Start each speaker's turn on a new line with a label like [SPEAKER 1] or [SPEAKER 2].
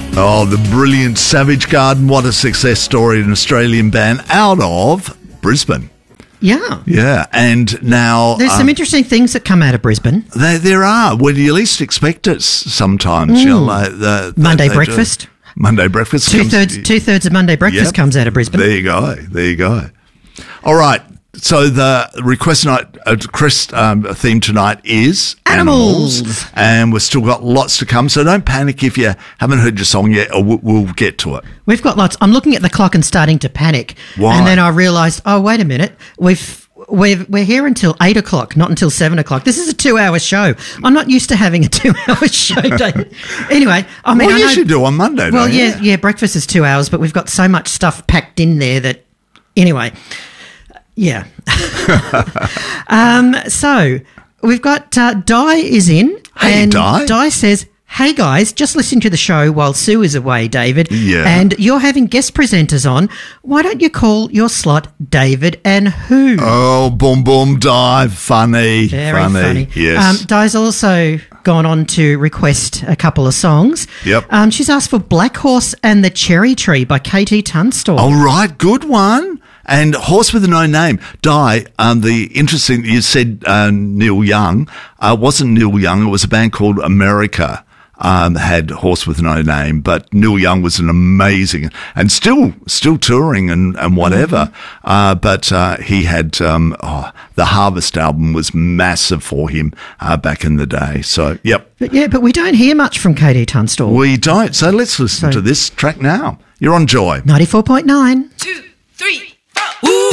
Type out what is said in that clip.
[SPEAKER 1] Oh, the brilliant Savage Garden. What a success story. An Australian band out of Brisbane.
[SPEAKER 2] Yeah.
[SPEAKER 1] Yeah, and now...
[SPEAKER 2] There's some interesting things that come out of Brisbane.
[SPEAKER 1] There are. When you least expect it sometimes. You know, like
[SPEAKER 2] Monday breakfast.
[SPEAKER 1] Monday breakfast.
[SPEAKER 2] Two-thirds of Monday breakfast comes out of Brisbane.
[SPEAKER 1] There you go. All right. So the request theme tonight is animals, and we've still got lots to come. So don't panic if you haven't heard your song yet, or we'll get to it.
[SPEAKER 2] We've got lots. I'm looking at the clock and starting to panic.
[SPEAKER 1] Why?
[SPEAKER 2] And then I realised, oh wait a minute, we're here until 8 o'clock, not until 7 o'clock. This is a 2-hour show. I'm not used to having a 2-hour show, David. Anyway, I mean,
[SPEAKER 1] well, you should do on Monday.
[SPEAKER 2] Well, yeah, breakfast is 2 hours, but we've got so much stuff packed in there that anyway. Yeah. So we've got Di is in.
[SPEAKER 1] Hey,
[SPEAKER 2] and
[SPEAKER 1] Di.
[SPEAKER 2] Di says, hey guys, just listen to the show while Sue is away, David.
[SPEAKER 1] Yeah.
[SPEAKER 2] And you're having guest presenters on. Why don't you call your slot David and Who?
[SPEAKER 1] Oh, boom, boom, Di. Funny.
[SPEAKER 2] Very funny.
[SPEAKER 1] Yes.
[SPEAKER 2] Di's also gone on to request a couple of songs.
[SPEAKER 1] Yep.
[SPEAKER 2] She's asked for Black Horse and the Cherry Tree by KT Tunstall.
[SPEAKER 1] All right, good one. And Horse with No Name. Di, the interesting, you said Neil Young. Wasn't Neil Young, it was a band called America. Had Horse with No Name, but Neil Young was an amazing, and still touring and whatever. But he had, the Harvest album was massive for him back in the day. So, yep.
[SPEAKER 2] But we don't hear much from KT Tunstall.
[SPEAKER 1] We don't. So let's listen to this track now. You're on Joy.
[SPEAKER 2] 94.9.
[SPEAKER 3] 2, 3, 4. Ooh.